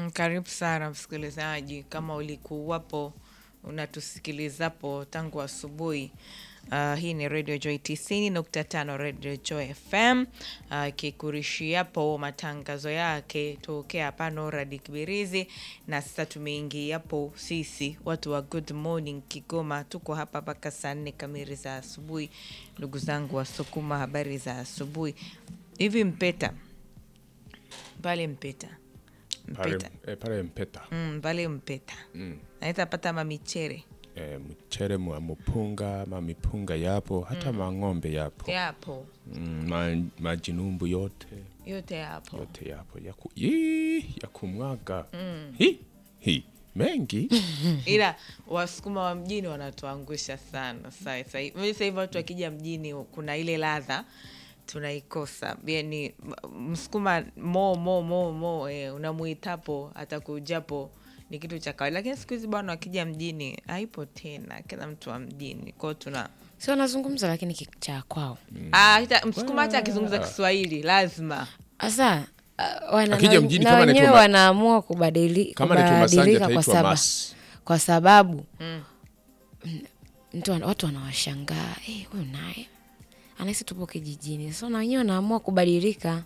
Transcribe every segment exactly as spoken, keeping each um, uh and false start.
Karibu sana msikilizaji, kama ulikuwapo unatusikilizapo tangu asubuhi. Uh, hii ni Radio Joy tisini nukta tano Radio Joy F M, uh, kikurishiapo matangazo yake tokea hapa Nora Dikbirizi. Na sasa tumeingia hapo sisi watu wa Good Morning Kigoma, tuko hapa mpaka saa nne kamili za asubuhi. Ndugu zangu wa Sukuma, habari za asubuhi. Hivi Mpeta pale Mpeta Mpeta. Pale, eh, pale Mpeta. Mm, pale Mpeta. Mm. Naita pata mamichere. Eh, mchere mwa mpunga, mamipunga yapo, hata mm. mang'ombe yapo. Yapo. Mm, ma, majinumbu yote. Yote yapo. Yote yapo. Yaku, yee, ya kumwaga. Mm. Hi, hi, mengi. Ila Wasukuma wa mjini wanatuangusha sana. Sasa hivi watu wakija mjini kuna ile ladha tunaikosa. Yaani Msukuma mo mo mo mo eh, unamuitapo atakujapo ni kitu cha kawaida, lakini siku hizi bwana wakija mjini haipo tena, kila mtu wa mjini. Kwa tuna sio nazungumza lakini cha kwao. Mm. Ah, hata Msukuma hata akizungumza Kiswahili lazima. Asa uh, wana akija mjini kama ni tuma wanaamua kubadili kubadilika kwa sababu kwa sababu mm. mtu watu wanawashangaa, eh hey, wewe naye anahisi tupo kijijini. Sasa na wenyewe wanaamua kubadilika.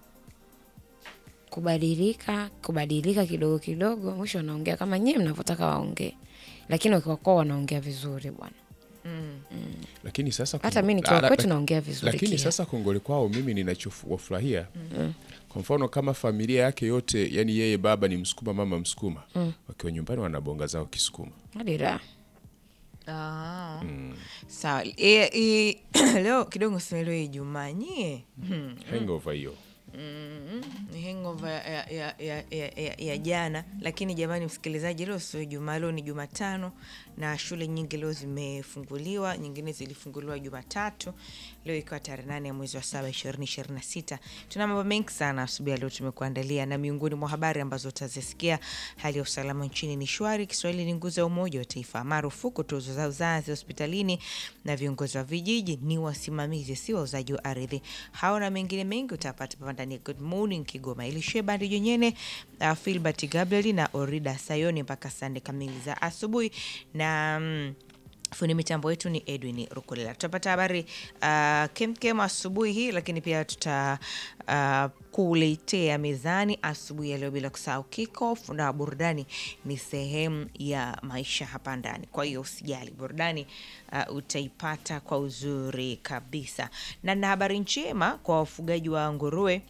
Kubadilika, kubadilika kidogo kidogo, mwisho wanaongea kama nyewe mnavyotaka waongee. Lakini wakiwa kwao wanaongea vizuri bwana. Mm. Mm. Lakini sasa hata mimi nikiwa kwetu naongea vizuri. Lakini kia. Sasa Kongole kwao mimi ninachofurahia. Mm. Kwa mfano kama familia yake yote, yani yeye baba ni Msukuma, mama Msukuma, mm. wakiwa nyumbani wanabonga zao Kisukuma. Hadi raha. Ah. Mm. Sawa. E, e, leo kidogo semelo Ijumaa nyie. Mm. Hangover hiyo. Mm, ni hangover ya, ya, ya, ya, ya, ya jana. Lakini jamani msikilizaji, leo sio Ijumaa, leo ni Jumatano na shule nyingi leo zimefunguliwa, nyingine zilifunguliwa Jumatatu. Leo ikiwa tarehe nane ya mwezi wa saba ishirini ishirini na sita. Tuna mambo mengi sana asubuhi leo tumekuandalia, na miongoni mwa habari ambazo utazisikia: hali ya usalama nchini ni shwari, Kiswahili ni nguzo ya umoja wa taifa, marufuku tozo za uzazi hospitalini, na viongozi wa vijiji ni wasimamizi si wauzaji wa ardhi. Hao na mengine mengi utapata ndani ya Good Morning Kigoma. Ilisheba Bandi Jenyene, uh, Philbert Gabriel na Orida Sayoni mpaka sande kamili za asubuhi. Na um, fundi mitambo wetu ni Edwin Rukulela. Tutapata habari uh, kemkem asubuhi hii, lakini pia tuta uh, kuletea mezani asubuhi ya leo, bila kusahau kick-off na burudani ni sehemu ya maisha hapa ndani. Kwa hiyo usijali, burudani uh, utaipata kwa uzuri kabisa. Na na habari njema kwa wafugaji wa nguruwe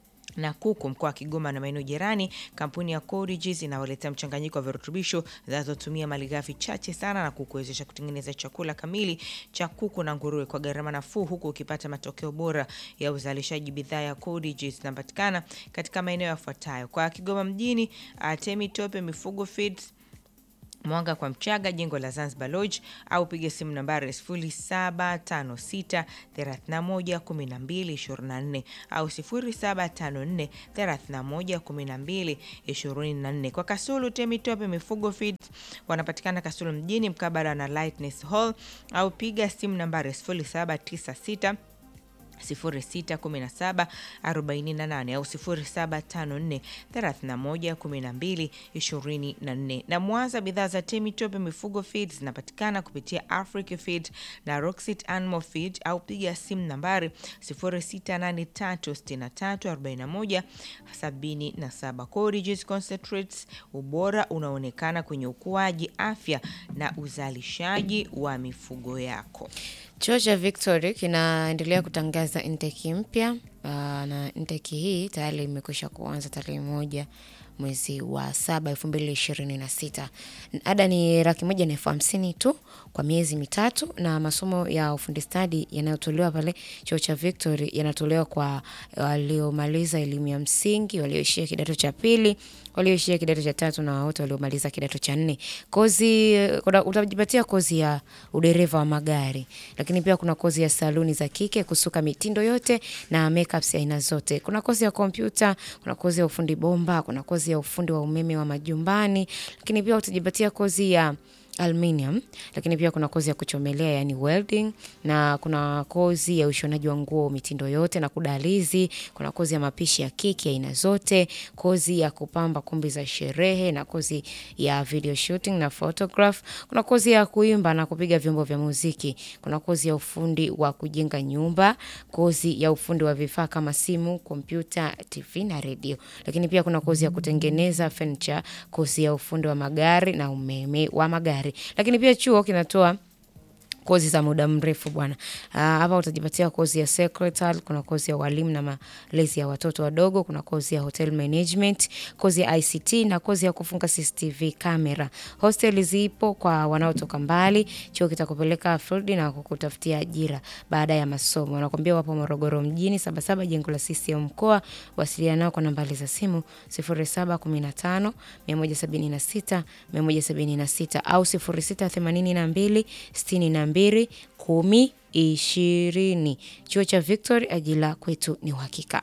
na kuku mkoa wa Kigoma na maeneo jirani. Kampuni ya Codages inawaletea mchanganyiko wa virutubisho zinazotumia malighafi chache sana na kukuwezesha kutengeneza chakula kamili cha kuku na nguruwe kwa gharama nafuu, huku ukipata matokeo bora ya uzalishaji. Bidhaa ya Codages zinapatikana katika maeneo yafuatayo: kwa Kigoma mjini, Temi Tope Mifugo Feeds, Mwanga kwa Mchaga, jengo la Zanzibar Lodge, au piga simu nambari sifuri saba tano sita thelathini na moja kumi na mbili ishirini na nne au sifuri saba tano nne thelathini na moja kumi na mbili ishirini na nne. Kwa Kasulu, Temi Tope Mifugo Feeds wanapatikana Kasulu mjini mkabala na Lightness Hall, au piga simu nambari sifuri saba tisa sita sifuri sita kumi na saba arobaini na nane au sifuri saba tano nne thelathini na moja kumi na mbili ishirini na nne. Na Mwanza, bidhaa za Temi Tope Mifugo Feeds zinapatikana kupitia Africa Feed na Roxit Animal Feed, au piga simu nambari sifuri sita nane tatu sita tatu arobaini na moja sabini na saba. Codages Concentrates, ubora unaonekana kwenye ukuaji, afya na uzalishaji wa mifugo yako. Chuo cha Victory kinaendelea kutangaza intake mpya, uh, na intake hii tayari imekwisha kuanza tarehe moja mwezi wa saba elfu mbili ishirini na sita. Ada ni laki moja na elfu hamsini tu kwa miezi mitatu, na masomo ya ufundi stadi yanayotolewa pale chuo cha Victory yanatolewa kwa waliomaliza elimu ya msingi, walioishia kidato cha pili, walioishia kidato cha tatu, na wote waliomaliza kidato cha nne. Kozi utajipatia kozi ya udereva wa magari, lakini pia kuna kozi ya saluni za kike, kusuka mitindo yote na makeups aina zote. Kuna kozi ya kompyuta, kuna kozi ya ufundi bomba, kuna kozi ya ufundi wa umeme wa majumbani, lakini pia utajipatia kozi ya aluminium, lakini pia kuna kozi ya kuchomelea yani welding, na kuna kozi ya ushonaji wa nguo mitindo yote na kudalizi, kuna kozi ya mapishi ya keki aina zote, kozi ya kupamba kumbi za sherehe na kozi ya video shooting na photograph, kuna kozi ya kuimba na kupiga vyombo vya muziki, kuna kozi ya ufundi wa kujenga nyumba, kozi ya ufundi wa vifaa kama simu, kompyuta, T V na radio. Lakini pia kuna kozi ya kutengeneza furniture, kozi ya ufundi wa magari na umeme wa magari. Lakini pia chuo kinatoa kozi za muda mrefu bwana. Uh, hapa utajipatia kozi ya secretary, kuna kozi ya walimu na malezi ya watoto wadogo, kuna kozi ya hotel management, kozi ya I C T na kozi ya kufunga C C T V camera. Hostel zipo kwa wanaotoka mbali, chuo kitakupeleka field na kukutafutia ajira baada ya masomo. Wanakuambia wapo Morogoro mjini, Sabasaba jengo la C C M mkoa. Wasiliana nao kwa nambari za simu sifuri saba kumi na tano mia moja sabini na sita mia moja sabini na sita au sifuri sita themanini na mbili sitini na mbili kumi ishirini. Chuo cha Victory, ajira kwetu ni uhakika.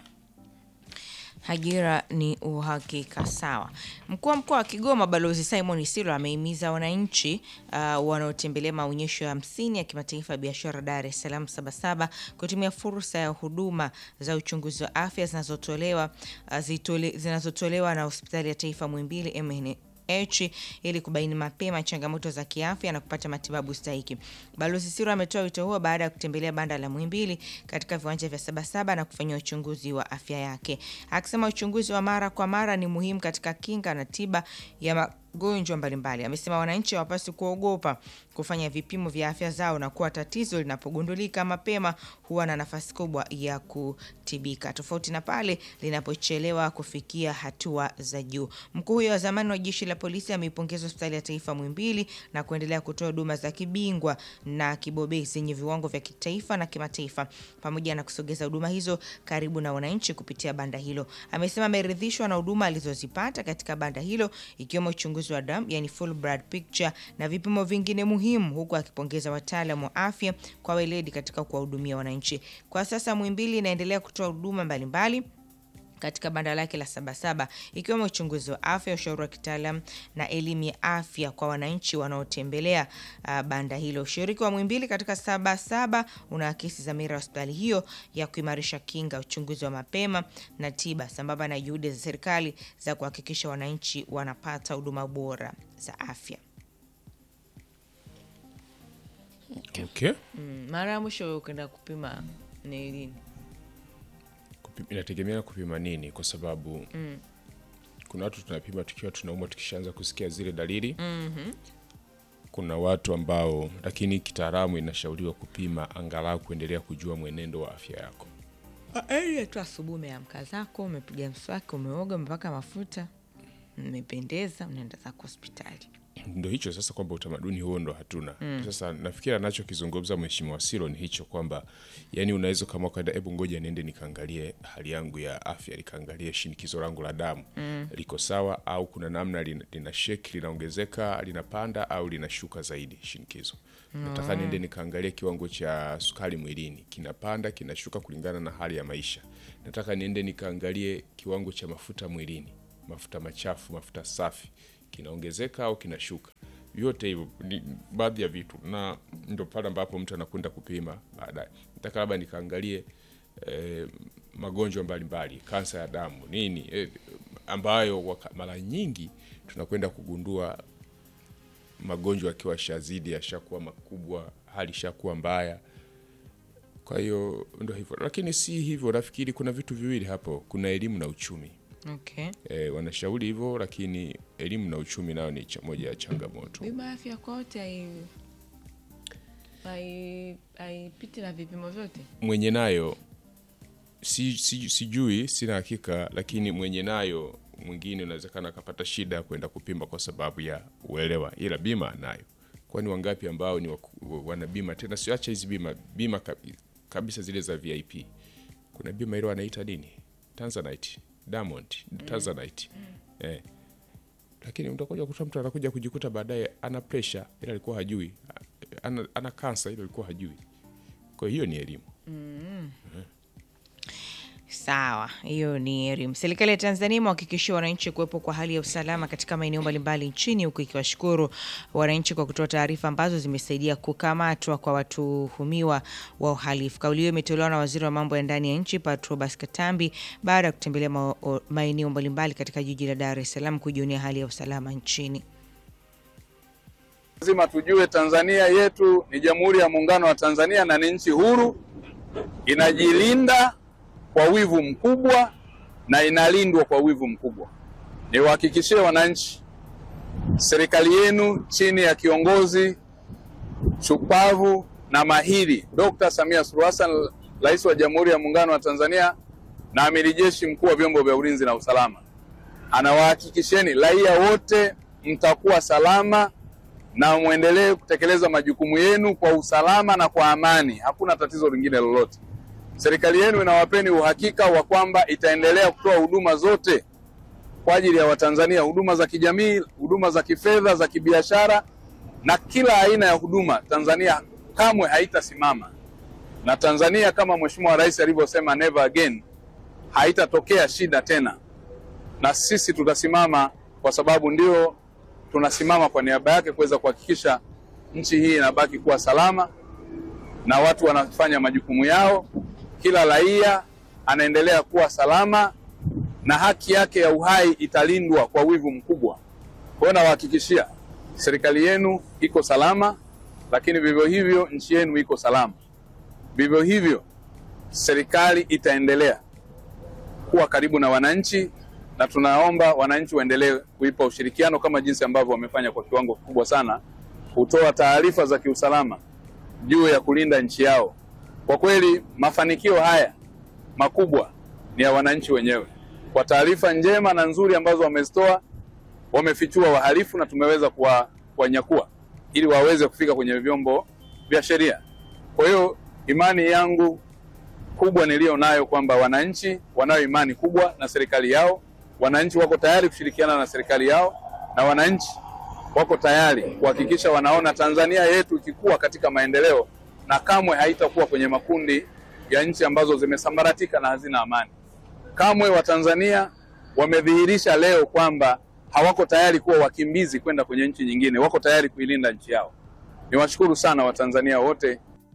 Ajira ni uhakika, sawa. Mkuu wa mkoa wa Kigoma Balozi Simon Siro amehimiza wananchi uh, wanaotembelea maonyesho ya hamsini ya kimataifa ya biashara Dar es Salaam Sabasaba kutumia fursa ya huduma za uchunguzi wa afya zinazotolewa uh, zitole, zinazotolewa na Hospitali ya Taifa Muhimbili M N H ili kubaini mapema changamoto za kiafya na kupata matibabu stahiki. Balozi Siro ametoa wito huo baada ya kutembelea banda la Muhimbili katika viwanja vya Sabasaba na kufanya uchunguzi wa afya yake. Akisema uchunguzi wa mara kwa mara ni muhimu katika kinga na tiba ya magonjwa mbalimbali. Amesema wananchi hawapaswi kuogopa kufanya vipimo vya afya zao na kuwa tatizo linapogundulika mapema huwa na nafasi kubwa ya kutibika, tofauti na pale linapochelewa kufikia hatua za juu. Mkuu huyo wa zamani wa jeshi la polisi ameipongeza Hospitali ya Taifa Muhimbili na kuendelea kutoa huduma za kibingwa na kibobezi zenye viwango vya kitaifa na kimataifa, pamoja na kusogeza huduma hizo karibu na wananchi kupitia banda hilo. Amesema ameridhishwa na huduma alizozipata katika banda hilo, ikiwemo uchunguzi wa damu yani full blood picture na vipimo vingine muhimu, huku akipongeza wataalamu wa afya kwa weledi katika kuwahudumia wananchi. Kwa sasa Muhimbili inaendelea kutoa huduma mbalimbali katika banda lake la Sabasaba, ikiwemo uchunguzi wa afya, ushauri wa kitaalamu na elimu ya afya kwa wananchi wanaotembelea uh, banda hilo. Ushiriki wa Muhimbili katika Sabasaba unaakisi dhamira ya hospitali hiyo ya kuimarisha kinga, uchunguzi wa mapema na tiba, sambamba na juhudi za serikali za kuhakikisha wananchi wanapata huduma bora za afya. Okay. Mm, mara ya mwisho ukaenda kupima ni lini? Inategemea kupima nini, kwa sababu mm. kuna watu tunapima tukiwa tunaumwa tukishaanza kusikia zile dalili. Mhm. Kuna watu ambao, lakini kitaalamu inashauriwa kupima angalau kuendelea kujua mwenendo wa afya yako. Ile tu asubuhi umeamka zako, umepiga mswaki, umeoga, umepaka mafuta, umependeza, unaenda zako hospitali. Ndio hicho sasa, kwamba utamaduni huo ndo hatuna. Mm. Sasa nafikiri anachokizungumza Mheshimiwa Siro ni hicho, kwamba yani unaweza kama ukaenda, hebu ngoja niende nikaangalie hali yangu ya afya, nikaangalie shinikizo langu la damu mm. liko sawa, au kuna namna lina, lina shake, linaongezeka, linapanda au linashuka zaidi shinikizo. Mm. Nataka niende nikaangalie kiwango cha sukari mwilini, kinapanda, kinashuka kulingana na hali ya maisha. Nataka niende nikaangalie kiwango cha mafuta mwilini, mafuta machafu, mafuta safi, kinaongezeka au kinashuka. Yote hivyo ni baadhi ya vitu, na ndio pale ambapo mtu anakwenda kupima baadaye. Nataka labda nikaangalie eh, magonjwa mbalimbali, kansa ya damu, nini eh, ambayo waka, mara nyingi tunakwenda kugundua magonjwa yakiwa shazidi, yashakuwa makubwa, hali shakuwa mbaya. Kwa hiyo ndio hivyo, lakini si hivyo. Nafikiri kuna vitu viwili hapo, kuna elimu na uchumi. Okay. E, wanashauri hivyo, lakini elimu na uchumi nao ni moja ya changamoto. Bima ya afya kwa wote hai hai haipiti na vipimo vyote. Mwenye nayo si, si, sijui, sina hakika, lakini mwenye nayo mwingine unawezekana akapata shida ya kwenda kupima kwa sababu ya uelewa, ila bima nayo. Kwani wangapi ambao ni waku, wana bima, tena siacha hizi bima bima kabisa zile za V I P. Kuna bima ile wanaita nini? Tanzanite, Diamond, Tanzanite. Mm. Eh. Lakini utakuja kukuta mtu anakuja kujikuta baadaye ana pressure ila alikuwa hajui. Ana ana cancer ila alikuwa hajui. Kwa hiyo ni elimu. Mm. Mm. Sawa, hiyo ni elimu. Serikali ya Tanzania imewahakikishia wananchi kuwepo kwa hali ya usalama katika maeneo mbalimbali nchini, huku ikiwashukuru wananchi kwa kutoa taarifa ambazo zimesaidia kukamatwa kwa watuhumiwa wa uhalifu. Kauli hiyo imetolewa na Waziri wa Mambo ya Ndani ya Nchi Patrobas Katambi baada ya kutembelea ma maeneo mbalimbali katika jiji la Dar es Salaam kujionea hali ya usalama nchini. Lazima tujue Tanzania yetu ni Jamhuri ya Muungano wa Tanzania na ni nchi huru, inajilinda kwa wivu mkubwa na inalindwa kwa wivu mkubwa. Niwahakikishie wananchi, serikali yenu chini ya kiongozi shupavu na mahiri Dokta Samia Suluhu Hassan, Rais wa Jamhuri ya Muungano wa Tanzania na Amiri Jeshi Mkuu wa Vyombo vya Ulinzi na Usalama, anawahakikisheni raia wote mtakuwa salama na muendelee kutekeleza majukumu yenu kwa usalama na kwa amani. Hakuna tatizo lingine lolote. Serikali yenu inawapeni uhakika wa kwamba itaendelea kutoa huduma zote kwa ajili ya Watanzania, huduma za kijamii, huduma za kifedha, za kibiashara na kila aina ya huduma. Tanzania kamwe haitasimama. Na Tanzania, kama Mheshimiwa Rais alivyosema, never again, haitatokea shida tena. Na sisi tutasimama, kwa sababu ndio tunasimama kwa niaba yake kuweza kuhakikisha nchi hii inabaki kuwa salama na watu wanafanya majukumu yao. Kila raia anaendelea kuwa salama na haki yake ya uhai italindwa kwa wivu mkubwa. Kwa hiyo nawahakikishia serikali yenu iko salama, lakini vivyo hivyo nchi yenu iko salama. Vivyo hivyo serikali itaendelea kuwa karibu na wananchi, na tunaomba wananchi waendelee kuipa ushirikiano kama jinsi ambavyo wamefanya kwa kiwango kikubwa sana, kutoa taarifa za kiusalama juu ya kulinda nchi yao. Kwa kweli mafanikio haya makubwa ni ya wananchi wenyewe. Kwa taarifa njema na nzuri ambazo wamezitoa, wamefichua wahalifu na tumeweza kuwanyakua ili waweze kufika kwenye vyombo vya sheria. Kwa hiyo imani yangu kubwa nilio nayo kwamba wananchi wanayo imani kubwa na serikali yao, wananchi wako tayari kushirikiana na serikali yao, na wananchi wako tayari kuhakikisha wanaona Tanzania yetu ikikua katika maendeleo na kamwe haitakuwa kwenye makundi ya nchi ambazo zimesambaratika na hazina amani. Kamwe Watanzania wamedhihirisha leo kwamba hawako tayari kuwa wakimbizi kwenda kwenye nchi nyingine, wako tayari kuilinda nchi yao. Niwashukuru sana Watanzania wote.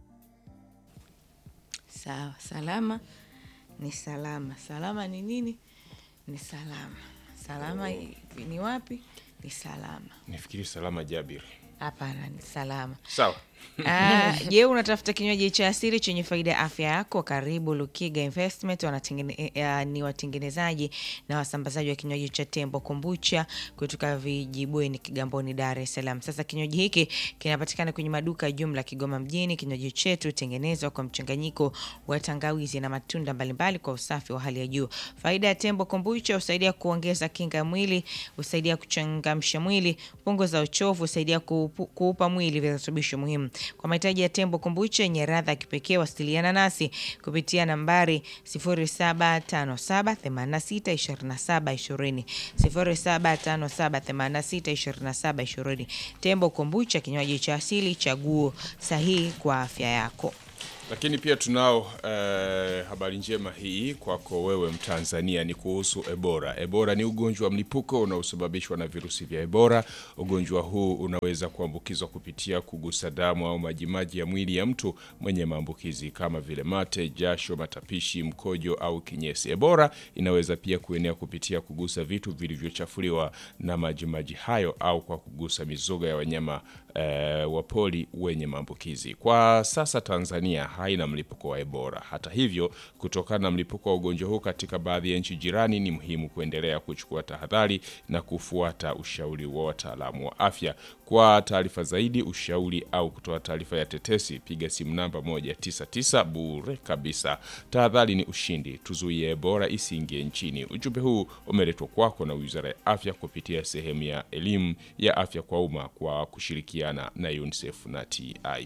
Sawa, salama ni salama. Salama ni nini? Ni salama. Salama ni wapi? Ni salama. Nifikiri salama Jabir. Hapana, ni salama. Sawa. Ah, je, unatafuta kinywaji cha asili chenye faida ya afya yako? Karibu Lukiga Investment, wanatengene, eh, ni watengenezaji na wasambazaji wa kinywaji cha Tembo Kombucha kutoka Vijibweni, Kigamboni, Dar es Salaam. Sasa kinywaji hiki kinapatikana kwenye maduka jumla Kigoma mjini. Kinywaji chetu tengenezwa kwa mchanganyiko wa tangawizi na matunda mbalimbali kwa usafi wa hali ya juu. Faida ya Tembo Kombucha: husaidia kuongeza kinga ya mwili, husaidia kuchangamsha mwili, punguza uchovu, husaidia kuupu, kuupa mwili virutubisho muhimu. Kwa mahitaji ya Tembo Kombucha yenye ladha ya kipekee, wasiliana nasi kupitia nambari sifuri saba tano saba themanini na sita ishirini na saba ishirini, sifuri saba tano saba themanini na sita ishirini na saba ishirini. Tembo Kombucha, kinywaji cha asili, chaguo sahihi kwa afya yako. Lakini pia tunao uh, habari njema hii kwako wewe Mtanzania, ni kuhusu Ebola. Ebola ni ugonjwa wa mlipuko unaosababishwa na virusi vya Ebola. Ugonjwa huu unaweza kuambukizwa kupitia kugusa damu au majimaji ya mwili ya mtu mwenye maambukizi kama vile mate, jasho, matapishi, mkojo au kinyesi. Ebola inaweza pia kuenea kupitia kugusa vitu vilivyochafuliwa na majimaji hayo au kwa kugusa mizoga ya wanyama uh, wa pori wenye maambukizi. Kwa sasa Tanzania haina mlipuko wa Ebola. Hata hivyo, kutokana na mlipuko wa ugonjwa huu katika baadhi ya nchi jirani, ni muhimu kuendelea kuchukua tahadhari na kufuata ushauri wa wataalamu wa afya. Kwa taarifa zaidi, ushauri au kutoa taarifa ya tetesi, piga simu namba moja tisa tisa bure kabisa. Tahadhari ni ushindi, tuzuie Ebola isiingie nchini. Ujumbe huu umeletwa kwako na Wizara ya Afya kupitia sehemu ya elimu ya afya kwa umma kwa kushirikiana na UNICEF na T I P.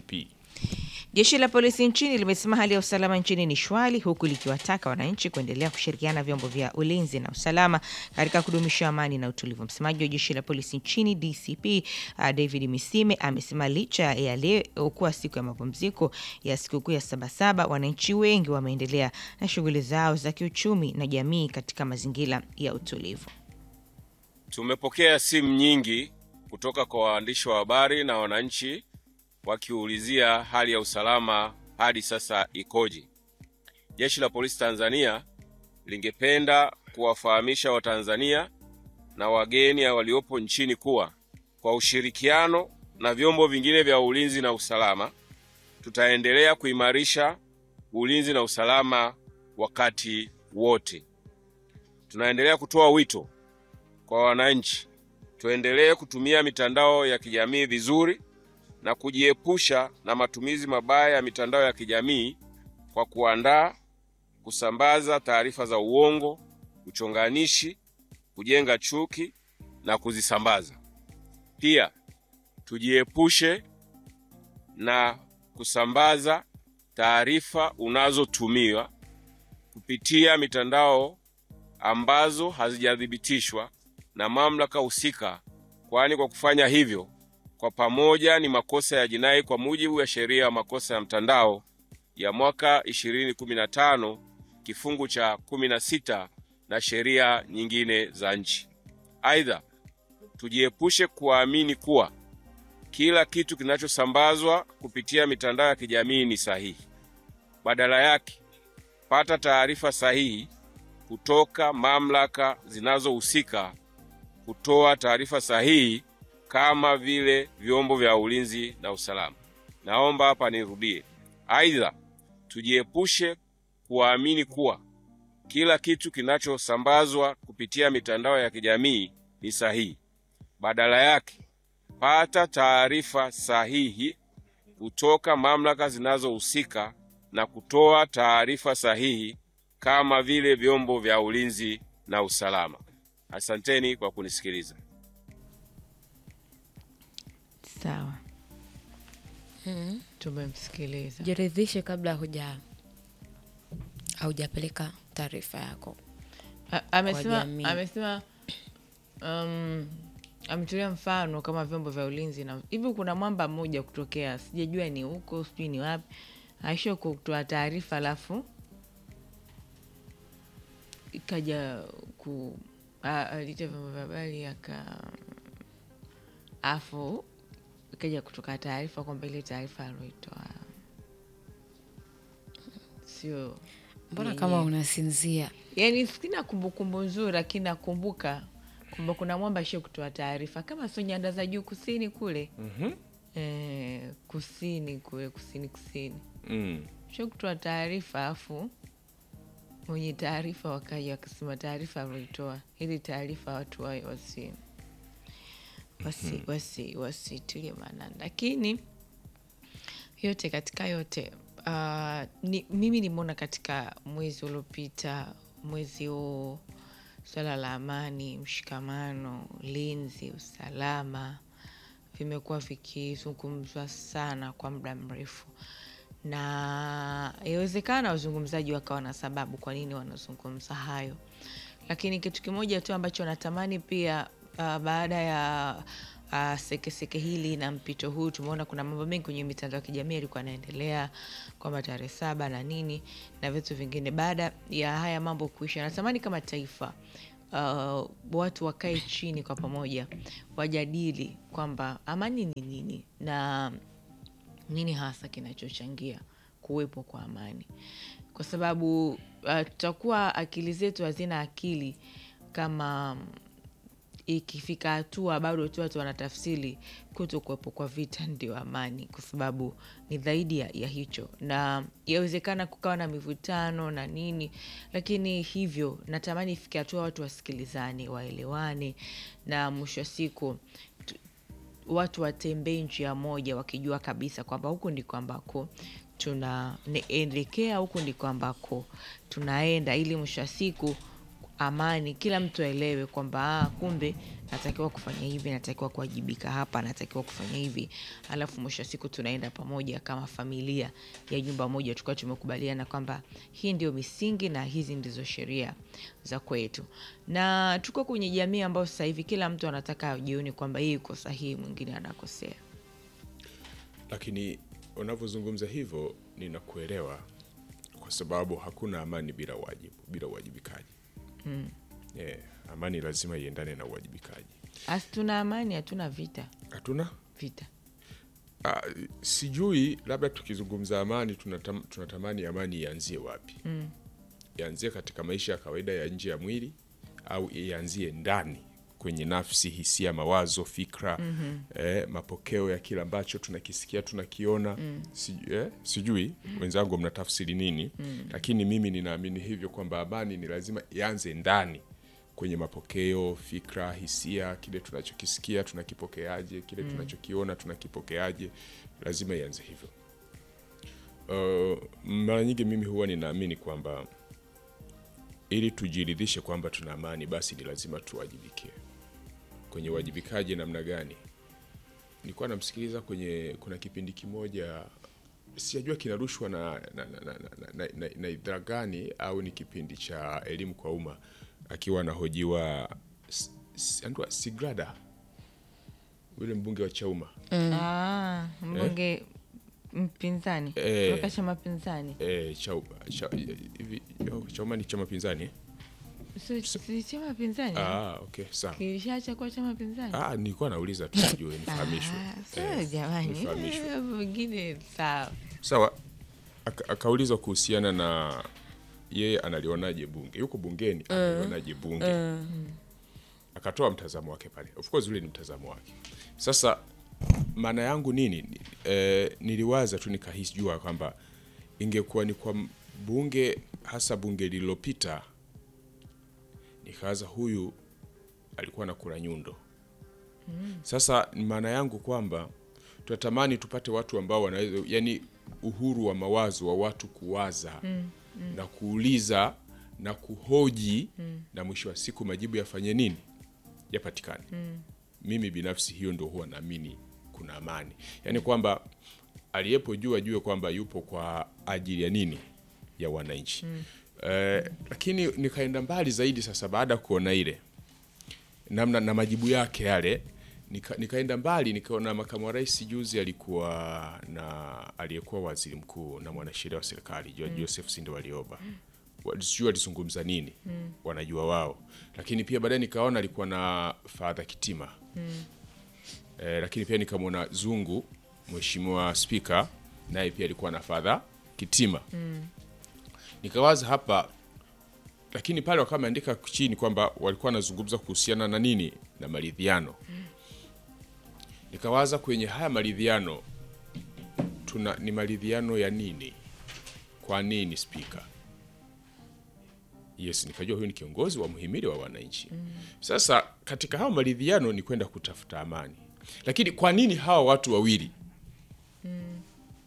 Jeshi la polisi nchini limesema hali ya usalama nchini ni shwari, huku likiwataka wananchi kuendelea kushirikiana vyombo vya ulinzi na usalama katika kudumisha amani na utulivu. Msemaji wa jeshi la polisi nchini D C P uh, David Misime amesema licha ya leo kuwa siku ya mapumziko ya sikukuu ya Sabasaba, wananchi wengi wameendelea na shughuli zao za kiuchumi na jamii katika mazingira ya utulivu. Tumepokea simu nyingi kutoka kwa waandishi wa habari na wananchi wakiulizia hali ya usalama hadi sasa ikoje. Jeshi la Polisi Tanzania lingependa kuwafahamisha Watanzania na wageni waliopo nchini kuwa kwa ushirikiano na vyombo vingine vya ulinzi na usalama tutaendelea kuimarisha ulinzi na usalama wakati wote. Tunaendelea kutoa wito kwa wananchi tuendelee kutumia mitandao ya kijamii vizuri na kujiepusha na matumizi mabaya ya mitandao ya kijamii kwa kuandaa, kusambaza taarifa za uongo, uchonganishi, kujenga chuki na kuzisambaza. Pia tujiepushe na kusambaza taarifa unazotumiwa kupitia mitandao ambazo hazijathibitishwa na mamlaka husika, kwani kwa kufanya hivyo kwa pamoja ni makosa ya jinai kwa mujibu wa sheria ya makosa ya mtandao ya mwaka ishirini kumi na tano kifungu cha kumi na sita na sheria nyingine za nchi. Aidha, tujiepushe kuamini kuwa kila kitu kinachosambazwa kupitia mitandao ya kijamii ni sahihi. Badala yake, pata taarifa sahihi kutoka mamlaka zinazohusika kutoa taarifa sahihi kama vile vyombo vya ulinzi na usalama. Naomba hapa nirudie. Aidha, tujiepushe kuamini kuwa kila kitu kinachosambazwa kupitia mitandao ya kijamii ni sahihi. Badala yake, pata taarifa sahihi kutoka mamlaka zinazohusika na kutoa taarifa sahihi kama vile vyombo vya ulinzi na usalama. Asanteni kwa kunisikiliza. Sawa. Mm. Tumemsikiliza. Jiridhishe kabla huja haujapeleka taarifa yako. A- Amesema amesema um, ametolea mfano kama vyombo vya ulinzi na hivi kuna mwamba mmoja kutokea, sijajua ni huko, sijui ni wapi. Aisha kutoa taarifa alafu ikaja ku alita vyombo vya habari aka afu ikaja kutoka taarifa kwamba ile taarifa aliyoitoa sio. Mbona kama unasinzia? Yaani sina kumbukumbu nzuri, lakini nakumbuka kwamba kuna mwamba shio kutoa taarifa kama sio nyanda za juu kusini kule. Mhm. Eh, kusini kule kusini kusini. Mm. Shio kutoa taarifa afu mwenye taarifa wakaja wakasema taarifa aliyoitoa ili taarifa watu wao wasi wasi wasi wasitilie maana. Lakini yote katika yote uh, ni, mimi nimeona katika mwezi uliopita, mwezi huu, swala la amani, mshikamano, linzi, usalama vimekuwa vikizungumzwa sana kwa muda mrefu, na inawezekana wazungumzaji wakawa na sababu kwa nini wanazungumza hayo. Lakini kitu kimoja tu ambacho natamani pia uh, baada ya uh, seke seke hili na mpito huu, tumeona kuna mambo mengi kwenye mitandao ya kijamii yalikuwa yanaendelea kwa tarehe saba na nini na vitu vingine. Baada ya haya mambo kuisha, natamani kama taifa uh, watu wakae chini kwa pamoja wajadili kwamba amani ni nini na nini hasa kinachochangia kuwepo kwa amani, kwa sababu uh, tutakuwa akili zetu hazina akili kama um, ikifika hatua bado tu watu wanatafsiri kuto kuwepo kwa vita ndio amani, kwa sababu ni zaidi ya, ya hicho. Na yawezekana kukawa na mivutano na nini, lakini hivyo natamani ifike hatua watu wasikilizane, waelewane, na mwisho wa siku tu, watu watembee njia moja wakijua kabisa kwamba huku ndiko ambako tunaelekea, huku ndiko ambako tunaenda, ili mwisho wa siku amani, kila mtu aelewe kwamba ah, kumbe natakiwa kufanya hivi, natakiwa kuwajibika hapa, natakiwa kufanya hivi. Alafu mwisho siku tunaenda pamoja kama familia ya nyumba moja, tukao tumekubaliana kwamba hii ndio misingi na hizi ndizo sheria za kwetu. Na tuko kwenye jamii ambayo sasa hivi kila mtu anataka ajione kwamba yeye yuko sahihi, mwingine anakosea. Lakini unavyozungumza hivyo ninakuelewa, kwa sababu hakuna amani bila wajibu, bila uwajibikaji. Mm. Yeah, amani lazima iendane na uwajibikaji. Asi tuna amani, hatuna vita. Hatuna vita. Ah, sijui, labda tukizungumza amani tunatam, tunatamani amani ianzie wapi? Mm. Ianzie katika maisha ya kawaida ya nje ya mwili, au ianzie ndani kwenye nafsi, hisia, mawazo, fikra, mm-hmm. eh, mapokeo ya kila ambacho tunakisikia, tunakiona. Mm. Si, eh, sijui mm. wenzangu mnatafsiri nini? Mm. Lakini mimi ninaamini hivyo kwamba amani ni lazima ianze ndani kwenye mapokeo, fikra, hisia, kile tunachokisikia tunakipokeaje, kile mm. tunachokiona tunakipokeaje, lazima ianze hivyo. Uh, mara nyingi mimi huwa ninaamini kwamba ili tujiridhishe kwamba tuna amani, basi ni lazima tuwajibike. Kwenye wajibikaji namna gani? Nilikuwa namsikiliza kwenye, kuna kipindi kimoja sijajua kinarushwa na na na na, na, na, na idhaa gani, au ni kipindi cha elimu kwa umma, akiwa anahojiwa Andwa Sigrada, yule mbunge wa Chauma. Mm. Ah, mbunge eh? mpinzani. Eh, kutoka chama pinzani. Eh, Chauma, hivi Chauma ni chama pinzani? Si, si chama pinzani. Ah, okay, sawa. Kilishaacha kwa chama pinzani. Ah, nilikuwa nauliza tu nijue nifahamishwe. Sawa jamani. Mwingine sawa. Sawa. Akaulizwa kuhusiana na yeye analionaje bunge. Yuko bungeni, uh, analionaje bunge. Uh, Akatoa mtazamo wake pale. Of course ule ni mtazamo wake. Sasa maana yangu nini? E, niliwaza tu nikahisi jua kwamba ingekuwa ni kwa bunge, hasa bunge lililopita, nikaanza huyu alikuwa na kura nyundo. Mm. Sasa maana yangu kwamba tunatamani tupate watu ambao wanaweza, yani uhuru wa mawazo wa watu kuwaza, mm. Mm. na kuuliza na kuhoji, mm. na mwisho wa siku majibu yafanye nini? Yapatikane. Mm. Mimi binafsi hiyo ndio huwa naamini kuna amani. Yani kwamba aliyepo juu ajue kwamba yupo kwa ajili ya nini? Ya wananchi. Mm. Eh, lakini nikaenda mbali zaidi sasa baada kuona ile namna na majibu yake yale, nika, nikaenda mbali nikaona makamu wa rais juzi alikuwa na aliyekuwa waziri mkuu na mwanasheria wa serikali George mm. Joseph Sinde Warioba. Wajua alizungumza nini? Mm. Wanajua wao. Lakini pia baadaye nikaona alikuwa na Father Kitima. Mm. Eh, lakini pia nikamwona Zungu, mheshimiwa speaker, naye pia alikuwa na Father Kitima. Mm. Nikawaza hapa, lakini pale wakawa wameandika chini kwamba walikuwa wanazungumza kuhusiana na nini? Na maridhiano. Mm. Nikawaza kwenye haya maridhiano tuna ni maridhiano ya nini? Kwa nini speaker? Yes, nikajua huyu ni kiongozi wa muhimili wa wananchi. Mm. Sasa katika hao maridhiano ni kwenda kutafuta amani. Lakini kwa nini hawa watu wawili? Mm.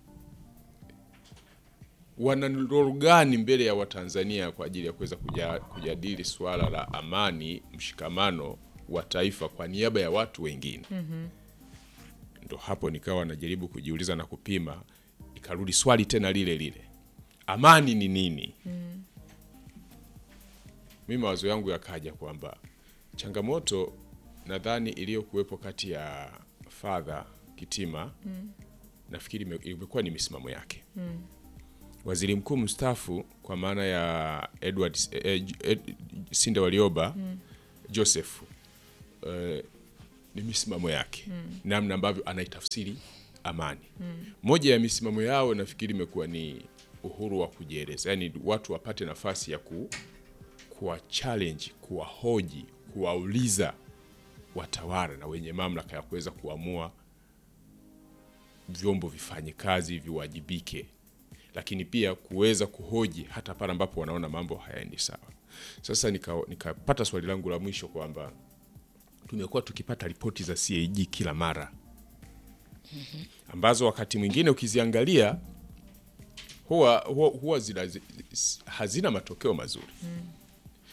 Wana role gani mbele ya Watanzania kwa ajili ya kuweza kuja, kujadili swala la amani, mshikamano wa taifa kwa niaba ya watu wengine? Mm-hmm. Ndo hapo nikawa najaribu kujiuliza na kupima, ikarudi swali tena lile lile. Amani ni nini? Mm. Mimi mawazo yangu yakaja kwamba changamoto nadhani iliyokuwepo kati ya Father Kitima, mm. nafikiri imekuwa ni misimamo yake. Mm. Waziri mkuu mstaafu kwa maana ya Edward eh, Ed, Sinde Warioba, mm. Joseph, eh, ni misimamo yake. Mm. Namna ambavyo anaitafsiri amani. Mm. Moja ya misimamo yao nafikiri imekuwa ni uhuru wa kujieleza. Yaani watu wapate nafasi ya ku kuwa challenge, kuwa hoji, kuwauliza watawala na wenye mamlaka ya kuweza kuamua, vyombo vifanye kazi, viwajibike. Lakini pia kuweza kuhoji hata pale ambapo wanaona mambo hayaendi sawa. Sasa nikapata nika swali langu la mwisho kwamba tumekuwa tukipata ripoti za C A G kila mara. Mm-hmm. Ambazo wakati mwingine ukiziangalia huwa huwa, huwa zila, hazina matokeo mazuri. Mm.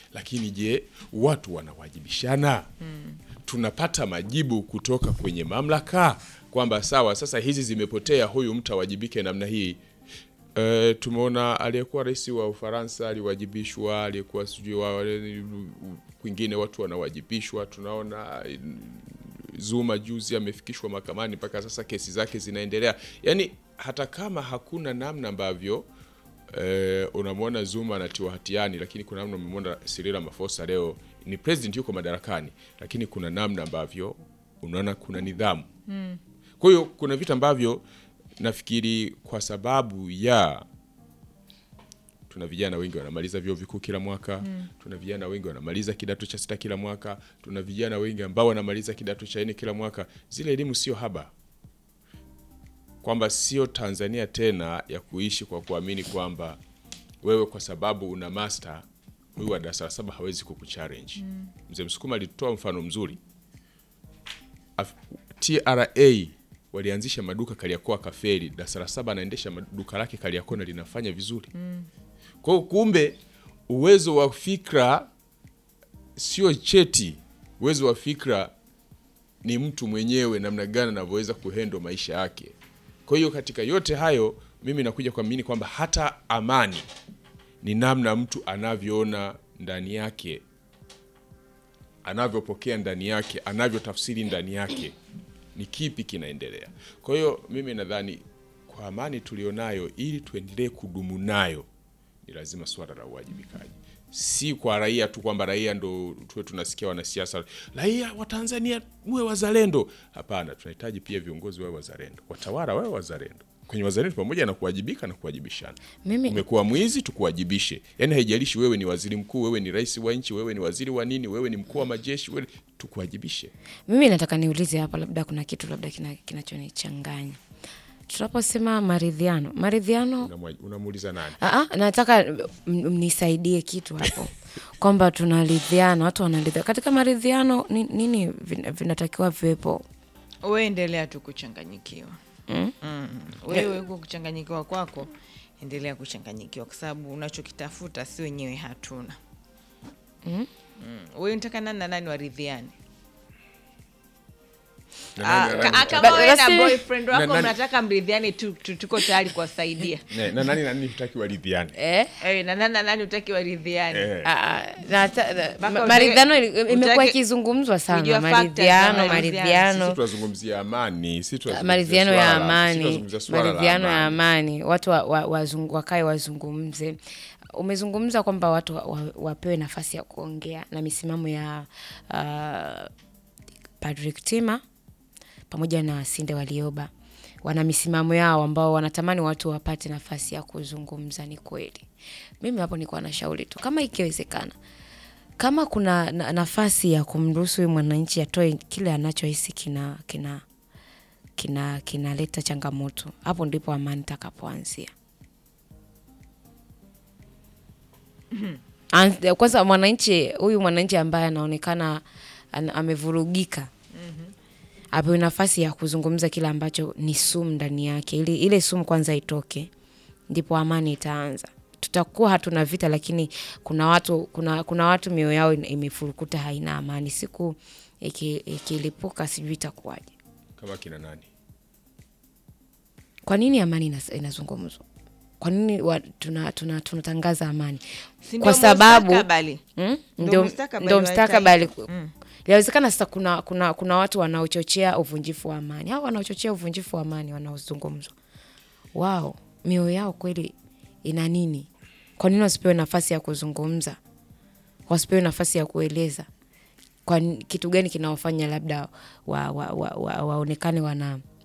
Lakini je, watu wanawajibishana? Mm. Tunapata majibu kutoka kwenye mamlaka kwamba sawa, sasa hizi zimepotea, huyu mtu awajibike namna hii. Uh, tumeona aliyekuwa rais wa Ufaransa aliwajibishwa, aliyekuwa sijui wa kwingine watu wanawajibishwa. Tunaona Zuma juzi amefikishwa mahakamani, mpaka sasa kesi zake zinaendelea. Yaani hata kama hakuna namna ambavyo eh, unamwona Zuma anatiwa hatiani, lakini kuna namna umemwona Cyril Ramaphosa leo ni president yuko madarakani, lakini kuna namna ambavyo unaona kuna nidhamu. Mm. Kwa hiyo kuna vitu ambavyo nafikiri kwa sababu ya tuna vijana wengi wanamaliza vyuo vikuu kila mwaka, mm. tuna vijana wengi wanamaliza kidato cha sita kila mwaka, tuna vijana wengi ambao wanamaliza kidato cha nne kila mwaka. Zile elimu sio haba. Kwamba sio Tanzania tena ya kuishi kwa kuamini kwamba wewe kwa sababu una master, huyu wa darasa la saba hawezi kukuchallenge. Mm. Mzee Msukuma alitoa mfano mzuri. T R A walianzisha maduka Kariakoo kafeli, darasa la saba anaendesha maduka lake Kariakoo na linafanya vizuri. Mm. Kwa hiyo kumbe uwezo wa fikra sio cheti, uwezo wa fikra ni mtu mwenyewe namna gani anavyoweza kuhandle maisha yake. Kwa hiyo katika yote hayo mimi nakuja kuamini kwamba hata amani ni namna mtu anavyoona ndani yake, anavyopokea ndani yake, anavyotafsiri ndani yake, ni kipi kinaendelea. Kwa hiyo mimi nadhani kwa amani tulionayo, ili tuendelee kudumu nayo, ni lazima swala la uwajibikaji. Si kwa raia tu kwamba raia ndo tuwe tunasikia wanasiasa, raia wa Tanzania muwe wazalendo. Hapana, tunahitaji pia viongozi wawe wazalendo, watawala wawe wazalendo. Kwenye wazalendo pamoja na kuwajibika na kuwajibishana. Mimi umekuwa mwizi, tukuwajibishe. Yaani haijalishi wewe ni waziri mkuu, wewe ni rais wa nchi, wewe ni waziri wa nini, wewe ni mkuu wa majeshi, wewe tukuwajibishe. Mimi nataka niulize hapa, labda kuna kitu labda kinachonichanganya. Tunaposema maridhiano, maridhiano unamuuliza nani? Ah ah, nataka mnisaidie kitu hapo. Kwamba tunaridhiana, watu wanaridhiana. Katika maridhiano nini vinatakiwa viwepo? Wewe endelea tu kuchanganyikiwa. Mm? Mm. Wewe uko kuchanganyikiwa kwako, endelea kuchanganyikiwa kwa sababu unachokitafuta si wenyewe hatuna. Mm? Mm. Wewe unataka nani na nani waridhiane? Kama wewe na boyfriend wako mnataka mridhiane, tuko tayari kuwasaidia. Na nani na nani hutaki waridhiane? Eh? Eh, na nani na nani hutaki waridhiane? Ah, maridhiano imekuwa ikizungumzwa sana, maridhiano, maridhiano. Sisi tunazungumzia amani, sisi tunazungumzia maridhiano ya amani, maridhiano ya amani. Watu wakae wazungumze. Umezungumza kwamba watu wapewe nafasi ya kuongea, na misimamo ya Padri Kitima pamoja na Sinde Walioba wana misimamo yao ambao wanatamani watu wapate nafasi ya kuzungumza. Ni kweli. Mimi hapo niko na shauri tu, kama ikiwezekana, kama kuna na, nafasi ya kumruhusu mwananchi atoe kile anachohisi kina kina kina kinaleta changamoto, hapo ndipo amani takapoanzia. Mm-hmm. Kwanza mwananchi huyu mwananchi ambaye anaonekana amevurugika, mm-hmm, apewe nafasi ya kuzungumza kile ambacho ni sumu ndani yake, ili ile sumu kwanza itoke, ndipo amani itaanza. Tutakuwa hatuna vita, lakini kuna watu kuna kuna watu mioyo yao imefurukuta, haina amani. Siku ikilipuka iki sijui itakuwaje. Kama kina nani? Kwa nini amani inazungumzwa? Kwa nini tuna tuna tunatangaza amani? Sindio, kwa sababu mm? ndio ndio mstakabali. Mm. Inawezekana sasa kuna kuna kuna watu wanaochochea uvunjifu wa amani. Hao wanaochochea uvunjifu wa amani wanaozungumzwa, wao mioyo yao kweli ina nini? Kwa nini wasipewe nafasi ya kuzungumza? Wasipewe nafasi ya kueleza? Kwa kitu gani kinawafanya labda wa, wa, wa, wa, waonekane wana